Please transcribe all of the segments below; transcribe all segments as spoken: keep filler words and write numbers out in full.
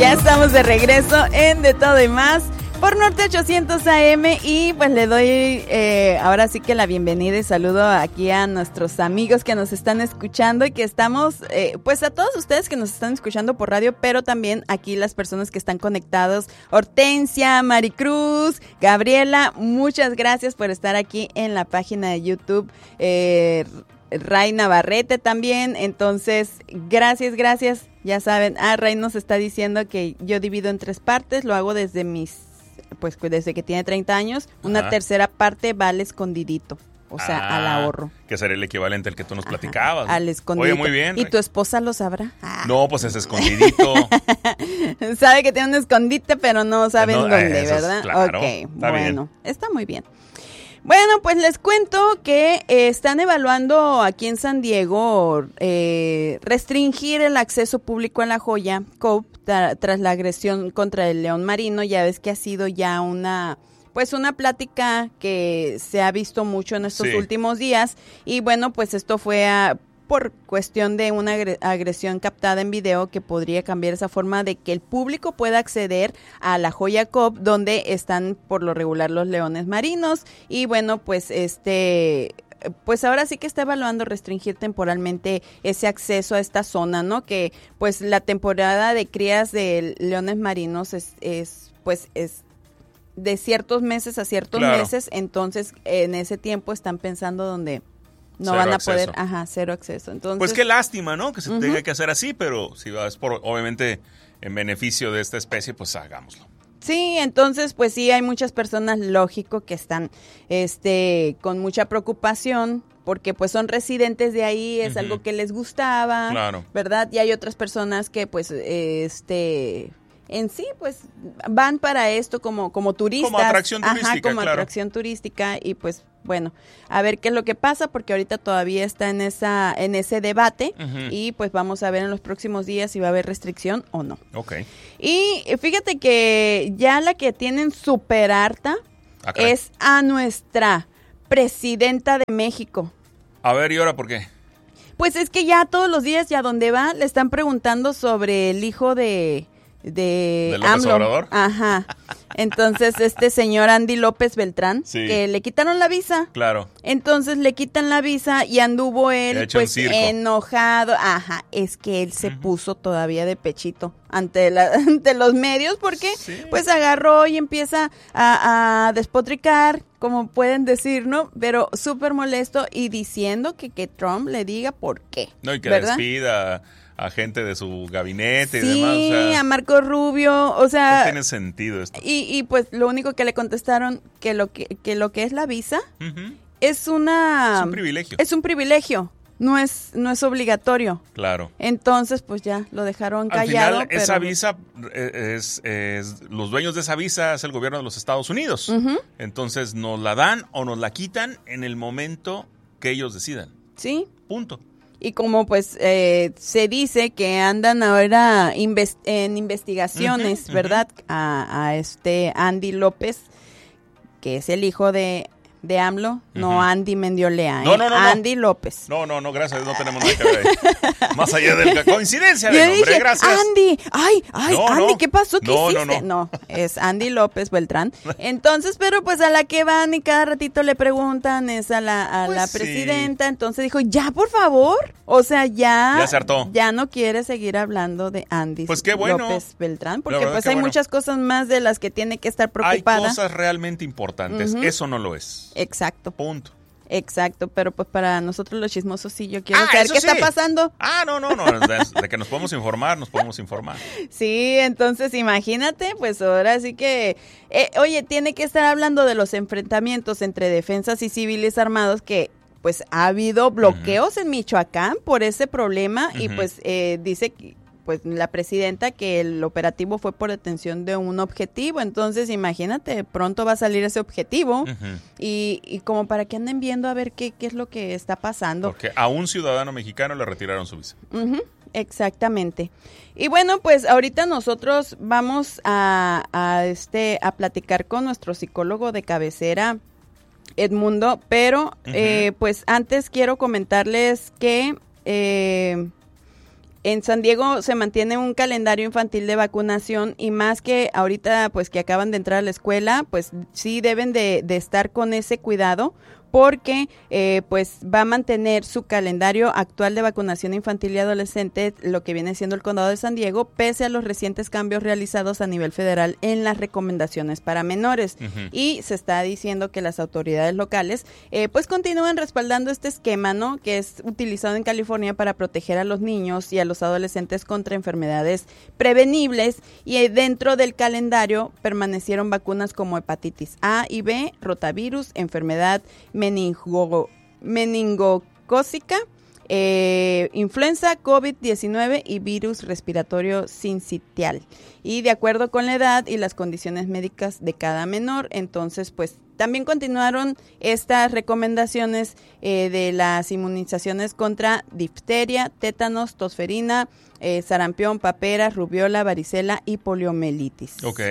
Ya estamos de regreso en De Todo y Más por Norte ochocientos A M y pues le doy eh, ahora sí que la bienvenida y saludo aquí a nuestros amigos que nos están escuchando y que estamos, eh, pues a todos ustedes que nos están escuchando por radio, pero también aquí las personas que están conectados, Hortensia, Maricruz, Gabriela, muchas gracias por estar aquí en la página de YouTube, eh, Ray Navarrete también, entonces gracias, gracias, ya saben, ah, Ray nos está diciendo que yo divido en tres partes, lo hago desde mis pues desde que tiene treinta años, una Ajá. tercera parte va al escondidito, o sea, ah, al ahorro. Que sería el equivalente al que tú nos Ajá, platicabas. ¿No? Al escondidito. Oye, muy bien. ¿Y tu esposa lo sabrá? Ah. No, pues es escondidito. Sabe que tiene un escondite, pero no sabe no, en dónde, es, ¿verdad? Claro, ok, está bueno, bien. Está muy bien. Bueno, pues les cuento que eh, están evaluando aquí en San Diego eh, restringir el acceso público a La Joya Cove tra- tras la agresión contra el león marino. Ya ves que ha sido ya una, pues una plática que se ha visto mucho en estos sí. últimos días y bueno, pues esto fue a... por cuestión de una agresión captada en video que podría cambiar esa forma de que el público pueda acceder a La Joya Cove, donde están por lo regular los leones marinos. Y bueno, pues este... pues ahora sí que está evaluando restringir temporalmente ese acceso a esta zona, ¿no? Que pues la temporada de crías de leones marinos es, es pues es de ciertos meses a ciertos claro. meses, entonces en ese tiempo están pensando donde... no cero van a acceso. poder, ajá, cero acceso. Entonces, pues qué lástima, ¿no? Que se uh-huh. tenga que hacer así, pero si es por, obviamente, en beneficio de esta especie, pues hagámoslo. Sí, entonces, pues sí, hay muchas personas, lógico, que están, este, con mucha preocupación, porque pues son residentes de ahí, es uh-huh. algo que les gustaba, claro. ¿verdad? Y hay otras personas que, pues, este... en sí, pues, van para esto como, como turistas. Como atracción turística, Ajá, como claro. atracción turística y pues, bueno, a ver qué es lo que pasa, porque ahorita todavía está en esa en ese debate uh-huh. y pues vamos a ver en los próximos días si va a haber restricción o no. Ok. Y fíjate que ya la que tienen súper harta okay. es a nuestra presidenta de México. A ver, ¿y ahora por qué? Pues es que ya todos los días, ya donde va, le están preguntando sobre el hijo de... de, ¿De López AMLO. Obrador? Ajá. Entonces, este señor Andy López Beltrán, sí. que le quitaron la visa. Claro. Entonces le quitan la visa y anduvo él pues enojado. Ajá, es que él se uh-huh. puso todavía de pechito ante la, ante los medios porque sí. pues agarró y empieza a, a despotricar, como pueden decir, ¿no? Pero súper molesto y diciendo que, que Trump le diga por qué. No, y que ¿verdad? despida a gente de su gabinete sí, y demás. Sí, o sea, a Marco Rubio, o sea... no tiene sentido esto. Y, y pues lo único que le contestaron, que lo que, que lo que es la visa, uh-huh. es una... Es un privilegio. Es un privilegio, no es, no es obligatorio. Claro. Entonces, pues ya, lo dejaron Al callado. Al final, pero... esa visa, es, es, los dueños de esa visa es el gobierno de los Estados Unidos. Uh-huh. Entonces, nos la dan o nos la quitan en el momento que ellos decidan. Sí. Punto. Y como pues eh, se dice que andan ahora invest- en investigaciones, uh-huh, ¿verdad? Uh-huh. A, a este Andy López, que es el hijo de, de AMLO, uh-huh. no Andy Mendiolea, no, ¿eh? no, no, Andy no. López. No, no, no, gracias, no tenemos nada que ver ahí. Más allá de la coincidencia de nombre, dije, gracias. Andy, ay, ay, no, Andy, no. ¿qué pasó? ¿Qué no, hiciste? No, no, no, es Andy López Beltrán. Entonces, pero pues a la que van y cada ratito le preguntan es a la, a pues la sí. presidenta. Entonces dijo, ya, por favor. O sea, ya, ya se hartó. Ya no quiere seguir hablando de Andy pues qué bueno. López Beltrán, porque pues hay bueno. muchas cosas más de las que tiene que estar preocupada. Hay cosas realmente importantes, uh-huh. eso no lo es. Exacto. Punto. Exacto, pero pues para nosotros los chismosos sí, yo quiero ah, saber qué sí. está pasando. Ah, no, no, no, de, de que nos podemos informar, nos podemos informar. Sí, entonces imagínate, pues ahora sí que, eh, oye, tiene que estar hablando de los enfrentamientos entre defensas y civiles armados que pues ha habido bloqueos uh-huh. en Michoacán por ese problema uh-huh. y pues eh, dice que pues la presidenta que el operativo fue por detención de un objetivo, entonces imagínate, pronto va a salir ese objetivo uh-huh. y, y como para que anden viendo a ver qué, qué es lo que está pasando. Porque a un ciudadano mexicano le retiraron su visa. Uh-huh, exactamente. Y bueno, pues ahorita nosotros vamos a, a, este, a platicar con nuestro psicólogo de cabecera, Edmundo, pero uh-huh. eh, pues antes quiero comentarles que... Eh, En San Diego se mantiene un calendario infantil de vacunación y más que ahorita pues que acaban de entrar a la escuela, pues sí deben de, de estar con ese cuidado porque eh, pues va a mantener su calendario actual de vacunación infantil y adolescente, lo que viene siendo el condado de San Diego, pese a los recientes cambios realizados a nivel federal en las recomendaciones para menores. Uh-huh. Y se está diciendo que las autoridades locales eh, pues continúan respaldando este esquema, ¿no? Que es utilizado en California para proteger a los niños y a los adolescentes contra enfermedades prevenibles, y eh, dentro del calendario permanecieron vacunas como hepatitis A y B, rotavirus, enfermedad meningo, meningocócica, eh, influenza, covid diecinueve y virus respiratorio sincitial. Y de acuerdo con la edad y las condiciones médicas de cada menor, entonces pues también continuaron estas recomendaciones eh, de las inmunizaciones contra difteria, tétanos, tosferina, eh, sarampión, papera, rubiola, varicela y poliomielitis. Ok.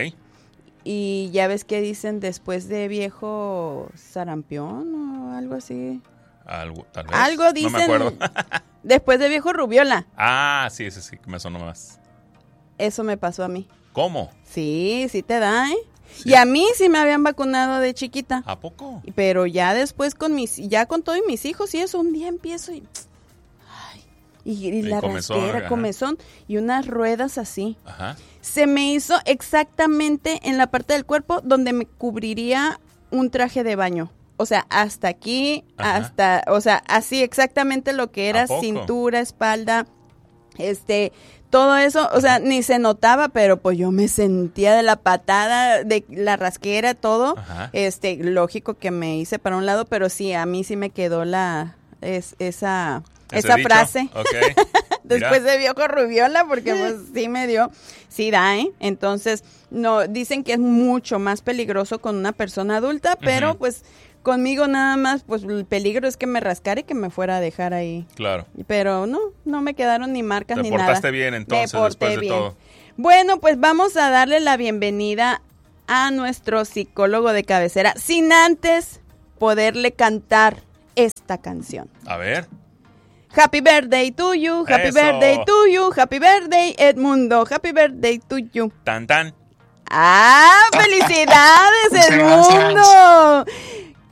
Y ya ves que dicen después de viejo sarampión o algo así. Algo, tal vez. Algo dicen. No me acuerdo. Después de viejo rubiola. Ah, sí, ese sí, me sonó más. Eso me pasó a mí. ¿Cómo? Sí, sí te da, ¿eh? Sí. Y a mí sí me habían vacunado de chiquita. ¿A poco? Pero ya después con mis, ya con todos mis hijos y eso, un día empiezo y... Ay, y, y, y la comezón, rasquera, ajá. comezón y unas ruedas así. Ajá. Se me hizo exactamente en la parte del cuerpo donde me cubriría un traje de baño. O sea, hasta aquí, ajá. hasta, o sea, así exactamente lo que era cintura, espalda, este, todo eso, o sea, ni se notaba, pero pues yo me sentía de la patada, de la rasquera, todo. Ajá. Este, lógico que me hice para un lado, pero sí, a mí sí me quedó la, es, esa, esa dicho? frase. Okay. Después de viejo rubiola, porque pues sí me dio, sí da, ¿eh? Entonces, no, dicen que es mucho más peligroso con una persona adulta, pero uh-huh. pues conmigo nada más, pues el peligro es que me rascara y que me fuera a dejar ahí. Claro. Pero no, no me quedaron ni marcas ni nada. Te portaste bien entonces, me porté después de bien. todo. Bueno, pues vamos a darle la bienvenida a nuestro psicólogo de cabecera, sin antes poderle cantar esta canción. A ver. Happy birthday to you, happy Eso. birthday to you, happy birthday Edmundo, happy birthday to you. Tan tan. ¡Ah! ¡Felicidades, Edmundo!